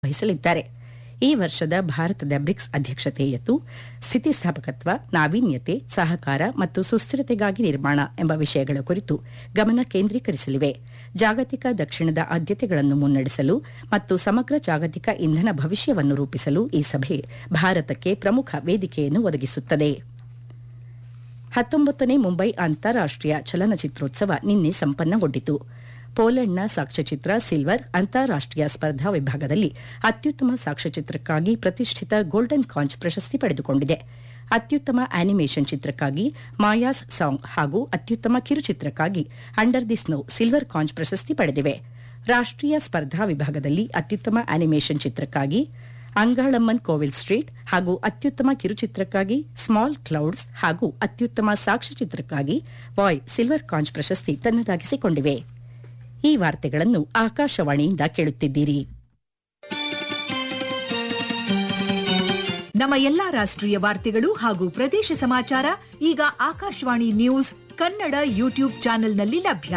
ವಹಿಸಲಿದ್ದಾರೆ. ಈ ವರ್ಷದ ಭಾರತದ ಬ್ರಿಕ್ಸ್ ಅಧ್ಯಕ್ಷತೆಯು ಸ್ಥಿತಿಸ್ಥಾಪಕತ್ವ, ನಾವೀನ್ಯತೆ, ಸಹಕಾರ ಮತ್ತು ಸುಸ್ಥಿರತೆಗಾಗಿ ನಿರ್ಮಾಣ ಎಂಬ ವಿಷಯಗಳ ಕುರಿತು ಗಮನ ಕೇಂದ್ರೀಕರಿಸಲಿವೆ. ಜಾಗತಿಕ ದಕ್ಷಿಣದ ಆದ್ಯತೆಗಳನ್ನು ಮುನ್ನಡೆಸಲು ಮತ್ತು ಸಮಗ್ರ ಜಾಗತಿಕ ಇಂಧನ ಭವಿಷ್ಯವನ್ನು ರೂಪಿಸಲು ಈ ಸಭೆ ಭಾರತಕ್ಕೆ ಪ್ರಮುಖ ವೇದಿಕೆಯನ್ನು ಒದಗಿಸುತ್ತದೆ. 19ನೇ ಮುಂಬೈ ಅಂತಾರಾಷ್ಟೀಯ ಚಲನಚಿತ್ರೋತ್ಸವ ನಿನ್ನೆ ಸಂಪನ್ನಗೊಂಡಿತು. ಪೋಲೆಂಡ್ನ ಸಾಕ್ಷ್ಯಚಿತ್ರ ಸಿಲ್ವರ್ ಅಂತಾರಾಷ್ಟೀಯ ಸ್ಪರ್ಧಾ ವಿಭಾಗದಲ್ಲಿ ಅತ್ಯುತ್ತಮ ಸಾಕ್ಷ್ಯಚಿತ್ರಕ್ಕಾಗಿ ಪ್ರತಿಷ್ಠಿತ ಗೋಲ್ಡನ್ ಕಾಂಚ್ ಪ್ರಶಸ್ತಿ ಪಡೆದುಕೊಂಡಿದೆ. ಅತ್ಯುತ್ತಮ ಆನಿಮೇಷನ್ ಚಿತ್ರಕ್ಕಾಗಿ ಮಾಯಾಸ್ ಸಾಂಗ್ ಹಾಗೂ ಅತ್ಯುತ್ತಮ ಕಿರುಚಿತ್ರಕ್ಕಾಗಿ ಅಂಡರ್ ದಿ ಸ್ನೋ ಸಿಲ್ವರ್ ಕಾಂಚ್ ಪ್ರಶಸ್ತಿ ಪಡೆದಿವೆ. ರಾಷ್ಟೀಯ ಸ್ಪರ್ಧಾ ವಿಭಾಗದಲ್ಲಿ ಅತ್ಯುತ್ತಮ ಆನಿಮೇಷನ್ ಚಿತ್ರಕ್ಕಾಗಿ ಅಂಗಾಳಮ್ಮನ್ ಕೋವಿಲ್ ಸ್ಟ್ರೀಟ್ ಹಾಗೂ ಅತ್ಯುತ್ತಮ ಕಿರುಚಿತ್ರಕ್ಕಾಗಿ ಸ್ಮಾಲ್ ಕ್ಲೌಡ್ಸ್ ಹಾಗೂ ಅತ್ಯುತ್ತಮ ಸಾಕ್ಷ್ಯಚಿತ್ರಕ್ಕಾಗಿ ವಾಯ್ ಸಿಲ್ವರ್ ಕಾಂಚ್ ಪ್ರಶಸ್ತಿ ತನ್ನದಾಗಿಸಿಕೊಂಡಿವೆ. ಈ ವಾರ್ತೆಗಳನ್ನು ಆಕಾಶವಾಣಿಯಿಂದ ಕೇಳುತ್ತಿದ್ದೀರಿ. ನಮ್ಮ ಎಲ್ಲಾ ರಾಷ್ಟ್ರೀಯ ವಾರ್ತೆಗಳು ಹಾಗೂ ಪ್ರದೇಶ ಸಮಾಚಾರ ಈಗ ಆಕಾಶವಾಣಿ ನ್ಯೂಸ್ ಕನ್ನಡ ಯೂಟ್ಯೂಬ್ ಚಾನೆಲ್ನಲ್ಲಿ ಲಭ್ಯ.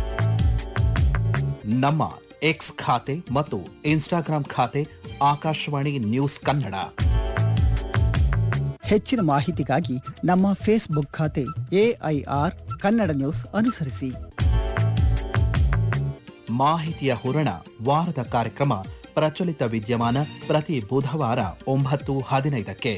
ನಮ್ಮ ಎಕ್ಸ್ ಖಾತೆ ಮತ್ತು ಇನ್ಸ್ಟಾಗ್ರಾಂ ಖಾತೆ ಆಕಾಶವಾಣಿ ನ್ಯೂಸ್ ಕನ್ನಡ. ಹೆಚ್ಚಿನ ಮಾಹಿತಿಗಾಗಿ ನಮ್ಮ ಫೇಸ್ಬುಕ್ ಖಾತೆ AIR ಕನ್ನಡ ನ್ಯೂಸ್ ಅನುಸರಿಸಿ. ಮಾಹಿತಿಯ ಹೂರಣ ವಾರದ ಕಾರ್ಯಕ್ರಮ ಪ್ರಚಲಿತ ವಿದ್ಯಮಾನ ಪ್ರತಿ ಬುಧವಾರ 9:15ಕ್ಕೆ.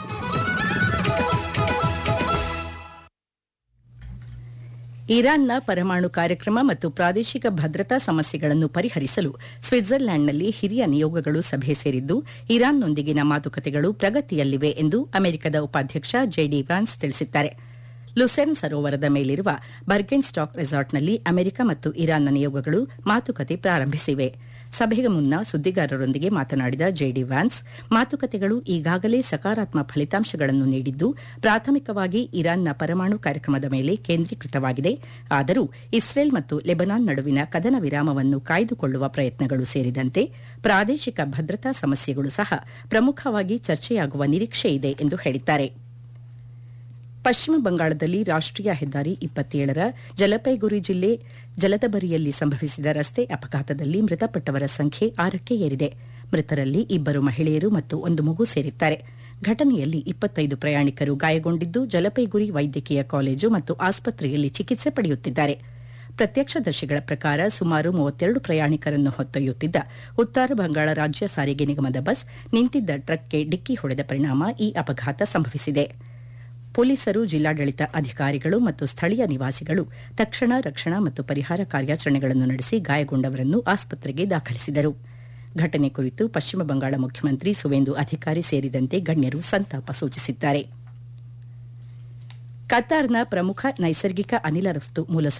ಇರಾನ್ನ ಪರಮಾಣು ಕಾರ್ಯಕ್ರಮ ಮತ್ತು ಪ್ರಾದೇಶಿಕ ಭದ್ರತಾ ಸಮಸ್ಯೆಗಳನ್ನು ಪರಿಹರಿಸಲು ಸ್ವಿಟ್ಜರ್ಲ್ಯಾಂಡ್ನಲ್ಲಿ ಹಿರಿಯ ನಿಯೋಗಗಳು ಸಭೆ ಸೇರಿದ್ದು, ಇರಾನ್ನೊಂದಿಗಿನ ಮಾತುಕತೆಗಳು ಪ್ರಗತಿಯಲ್ಲಿವೆ ಎಂದು ಅಮೆರಿಕದ ಉಪಾಧ್ಯಕ್ಷ JD ವ್ಯಾನ್ಸ್ ತಿಳಿಸಿದ್ದಾರೆ. ಲುಸೆರ್ನ್ ಸರೋವರದ ಮೇಲಿರುವ ಬರ್ಗೆನ್ ಸ್ಟಾಕ್ ರೆಸಾರ್ಟ್ನಲ್ಲಿ ಅಮೆರಿಕ ಮತ್ತು ಇರಾನ್ನ ನಿಯೋಗಗಳು ಮಾತುಕತೆ ಪ್ರಾರಂಭಿಸಿವೆ. ಸಭೆಗೆ ಮುನ್ನ ಸುದ್ದಿಗಾರರೊಂದಿಗೆ ಮಾತನಾಡಿದ JD ವ್ಯಾನ್ಸ್, ಮಾತುಕತೆಗಳು ಈಗಾಗಲೇ ಸಕಾರಾತ್ಮಕ ಫಲಿತಾಂಶಗಳನ್ನು ನೀಡಿದ್ದು, ಪ್ರಾಥಮಿಕವಾಗಿ ಇರಾನ್ನ ಪರಮಾಣು ಕಾರ್ಯಕ್ರಮದ ಮೇಲೆ ಕೇಂದ್ರೀಕೃತವಾಗಿದೆ. ಆದರೂ ಇಸ್ರೇಲ್ ಮತ್ತು ಲೆಬನಾನ್ ನಡುವಿನ ಕದನ ವಿರಾಮವನ್ನು ಕಾಯ್ದುಕೊಳ್ಳುವ ಪ್ರಯತ್ನಗಳು ಸೇರಿದಂತೆ ಪ್ರಾದೇಶಿಕ ಭದ್ರತಾ ಸಮಸ್ಯೆಗಳು ಸಹ ಪ್ರಮುಖವಾಗಿ ಚರ್ಚೆಯಾಗುವ ನಿರೀಕ್ಷೆಯಿದೆ ಎಂದು ಹೇಳಿದ್ದಾರೆ. ಪಶ್ಚಿಮ ಬಂಗಾಳದಲ್ಲಿ ರಾಷ್ಟೀಯ ಹೆದ್ದಾರಿ 27ರ ಜಲಪೈಗುರಿ ಜಿಲ್ಲೆ ಜಲದಬರಿಯಲ್ಲಿ ಸಂಭವಿಸಿದ ರಸ್ತೆ ಅಪಘಾತದಲ್ಲಿ ಮೃತಪಟ್ಟವರ ಸಂಖ್ಯೆ 6ಕ್ಕೆ ಏರಿದೆ. ಮೃತರಲ್ಲಿ 2 ಮಹಿಳೆಯರು ಮತ್ತು 1 ಮಗು ಸೇರಿದ್ದಾರೆ. ಘಟನೆಯಲ್ಲಿ 25 ಪ್ರಯಾಣಿಕರು ಗಾಯಗೊಂಡಿದ್ದು, ಜಲಪೈಗುರಿ ವೈದ್ಯಕೀಯ ಕಾಲೇಜು ಮತ್ತು ಆಸ್ಪತ್ರೆಯಲ್ಲಿ ಚಿಕಿತ್ಸೆ ಪಡೆಯುತ್ತಿದ್ದಾರೆ. ಪ್ರತ್ಯಕ್ಷದರ್ಶಿಗಳ ಪ್ರಕಾರ ಸುಮಾರು 32 ಪ್ರಯಾಣಿಕರನ್ನು ಹೊತ್ತೊಯ್ಯುತ್ತಿದ್ದ ಉತ್ತರ ಬಂಗಾಳ ರಾಜ್ಯ ಸಾರಿಗೆ ನಿಗಮದ ಬಸ್ ನಿಂತಿದ್ದ ಟ್ರಕ್ಗೆ ಡಿಕ್ಕಿ ಹೊಡೆದ ಪರಿಣಾಮ ಈ ಅಪಘಾತ ಸಂಭವಿಸಿದೆ. ಪೊಲೀಸರು, ಜಿಲ್ಲಾಡಳಿತ ಅಧಿಕಾರಿಗಳು ಮತ್ತು ಸ್ಥಳೀಯ ನಿವಾಸಿಗಳು ತಕ್ಷಣ ರಕ್ಷಣಾ ಮತ್ತು ಪರಿಹಾರ ಕಾರ್ಯಾಚರಣೆಗಳನ್ನು ನಡೆಸಿ ಗಾಯಗೊಂಡವರನ್ನು ಆಸ್ಪತ್ರೆಗೆ ದಾಖಲಿಸಿದರು. ಘಟನೆ ಕುರಿತು ಪಶ್ಚಿಮ ಬಂಗಾಳ ಮುಖ್ಯಮಂತ್ರಿ ಸುವೇಂದು ಅಧಿಕಾರಿ ಸೇರಿದಂತೆ ಗಣ್ಯರು ಸಂತಾಪ ಸೂಚಿಸಿದ್ದಾರೆ. ಕತಾರ್ನ ಪ್ರಮುಖ ನೈಸರ್ಗಿಕ ಅನಿಲ ರಫ್ತು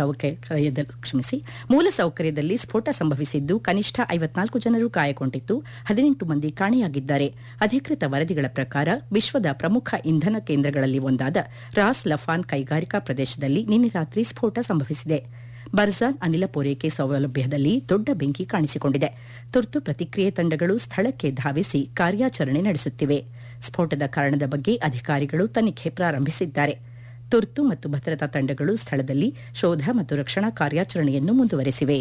ಮೂಲಸೌಕರ್ಯದಲ್ಲಿ ಸ್ಫೋಟ ಸಂಭವಿಸಿದ್ದು, ಕನಿಷ್ಠ 54 ಜನರು ಗಾಯಗೊಂಡಿದ್ದು, 18 ಮಂದಿ ಕಾಣೆಯಾಗಿದ್ದಾರೆ. ಅಧಿಕೃತ ವರದಿಗಳ ಪ್ರಕಾರ ವಿಶ್ವದ ಪ್ರಮುಖ ಇಂಧನ ಕೇಂದ್ರಗಳಲ್ಲಿ ಒಂದಾದ ರಾಸ್ ಲಫಾನ್ ಕೈಗಾರಿಕಾ ಪ್ರದೇಶದಲ್ಲಿ ನಿನ್ನೆ ರಾತ್ರಿ ಸ್ಫೋಟ ಸಂಭವಿಸಿದೆ. ಬರ್ಜಾನ್ ಅನಿಲ ಪೂರೈಕೆ ಸೌಲಭ್ಯದಲ್ಲಿ ದೊಡ್ಡ ಬೆಂಕಿ ಕಾಣಿಸಿಕೊಂಡಿದೆ. ತುರ್ತು ಪ್ರತಿಕ್ರಿಯೆ ತಂಡಗಳು ಸ್ಥಳಕ್ಕೆ ಧಾವಿಸಿ ಕಾರ್ಯಾಚರಣೆ ನಡೆಸುತ್ತಿವೆ. ಸ್ಫೋಟದ ಕಾರಣದ ಬಗ್ಗೆ ಅಧಿಕಾರಿಗಳು ತನಿಖೆ ಪ್ರಾರಂಭಿಸಿದ್ದಾರೆ. ತುರ್ತು ಮತ್ತು ಭದ್ರತಾ ತಂಡಗಳು ಸ್ಥಳದಲ್ಲಿ ಶೋಧ ಮತ್ತು ರಕ್ಷಣಾ ಕಾರ್ಯಾಚರಣೆಯನ್ನು ಮುಂದುವರೆಸಿವೆ.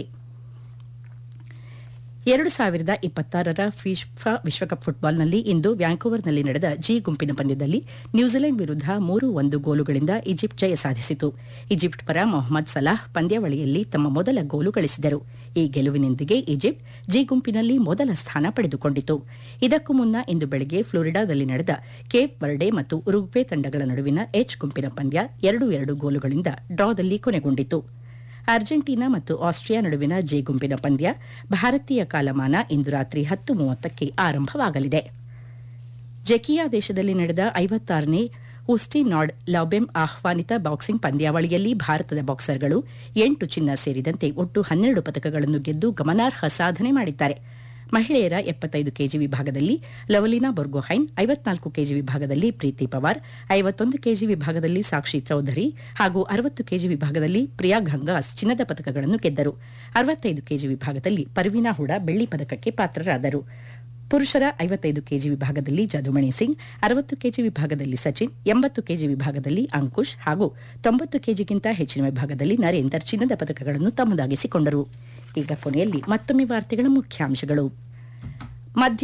2026ರ ಫಿಫಾ ವಿಶ್ವಕಪ್ ಫುಟ್ಬಾಲ್ನಲ್ಲಿ ಇಂದು ವ್ಯಾಂಕೋವರ್ನಲ್ಲಿ ನಡೆದ ಜಿ ಗುಂಪಿನ ಪಂದ್ಯದಲ್ಲಿ ನ್ಯೂಜಿಲೆಂಡ್ ವಿರುದ್ಧ 3-1 ಗೋಲುಗಳಿಂದ ಈಜಿಪ್ಟ್ ಜಯ ಸಾಧಿಸಿತು. ಈಜಿಪ್ಟ್ ಪರ ಮೊಹಮ್ಮದ್ ಸಲಾಹ್ ಪಂದ್ಯಾವಳಿಯಲ್ಲಿ ತಮ್ಮ ಮೊದಲ ಗೋಲು ಗಳಿಸಿದರು. ಈ ಗೆಲುವಿನೊಂದಿಗೆ ಈಜಿಪ್ಟ್ ಜಿ ಗುಂಪಿನಲ್ಲಿ ಮೊದಲ ಸ್ಥಾನ ಪಡೆದುಕೊಂಡಿತು. ಇದಕ್ಕೂ ಮುನ್ನ ಇಂದು ಬೆಳಗ್ಗೆ ಫ್ಲೋರಿಡಾದಲ್ಲಿ ನಡೆದ ಕೇಪ್ ವರ್ಡೆ ಮತ್ತು ಉರುಗ್ವೆ ತಂಡಗಳ ನಡುವಿನ ಎಚ್ ಗುಂಪಿನ ಪಂದ್ಯ 2-2 ಗೋಲುಗಳಿಂದ ಡ್ರಾದಲ್ಲಿ ಕೊನೆಗೊಂಡಿತು. ಅರ್ಜೆಂಟೀನಾ ಮತ್ತು ಆಸ್ಟ್ರಿಯಾ ನಡುವಿನ ಜೆ ಗುಂಪಿನ ಪಂದ್ಯ ಭಾರತೀಯ ಕಾಲಮಾನ ಇಂದು ರಾತ್ರಿ 10:30ಕ್ಕೆ ಆರಂಭವಾಗಲಿದೆ. ಜೆಕಿಯಾ ದೇಶದಲ್ಲಿ ನಡೆದ 56ನೇ ಉಸ್ಟಿನಾಡ್ ಲೌಬೆಮ್ ಆಹ್ವಾನಿತ ಬಾಕ್ಸಿಂಗ್ ಪಂದ್ಯಾವಳಿಯಲ್ಲಿ ಭಾರತದ ಬಾಕ್ಸರ್ಗಳು 8 ಚಿನ್ನ ಸೇರಿದಂತೆ ಒಟ್ಟು 12 ಪದಕಗಳನ್ನು ಗೆದ್ದು ಗಮನಾರ್ಹ ಸಾಧನೆ ಮಾಡಿದ್ದಾರೆ. ಮಹಿಳೆಯರ 75 ಕೆಜಿ ವಿಭಾಗದಲ್ಲಿ ಲವಲಿನಾ ಬೊರ್ಗೊಹೈನ್, 54 ಕೆಜಿ ವಿಭಾಗದಲ್ಲಿ ಪ್ರೀತಿ ಪವಾರ್, 51 ಕೆಜಿ ವಿಭಾಗದಲ್ಲಿ ಸಾಕ್ಷಿ ಚೌಧರಿ ಹಾಗೂ 60 ಕೆಜಿ ವಿಭಾಗದಲ್ಲಿ ಪ್ರಿಯಾ ಘಂಗಾಸ್ ಚಿನ್ನದ ಪದಕಗಳನ್ನು ಗೆದ್ದರು. 65 ಕೆಜಿ ವಿಭಾಗದಲ್ಲಿ ಪರ್ವಿನಾ ಹುಡಾ ಬೆಳ್ಳಿ ಪದಕಕ್ಕೆ ಪಾತ್ರರಾದರು. ಪುರುಷರ 55 ಕೆಜಿ ವಿಭಾಗದಲ್ಲಿ ಜದುಮಣಿ ಸಿಂಗ್, 60 ಕೆಜಿ ವಿಭಾಗದಲ್ಲಿ ಸಚಿನ್, 80 ಕೆಜಿ ವಿಭಾಗದಲ್ಲಿ ಅಂಕುಶ್ ಹಾಗೂ 90 ಕೆಜಿಗಿಂತ ಹೆಚ್ಚಿನ ವಿಭಾಗದಲ್ಲಿ ನರೇಂದರ್ ಚಿನ್ನದ ಪದಕಗಳನ್ನು ತಮ್ಮದಾಗಿಸಿಕೊಂಡರು. ಈಗ ಕೊನೆಯಲ್ಲಿ ಮತ್ತೊಮ್ಮೆ ವಾರ್ತೆಗಳ ಮುಖ್ಯಾಂಶಗಳು. ಮಧ್ಯ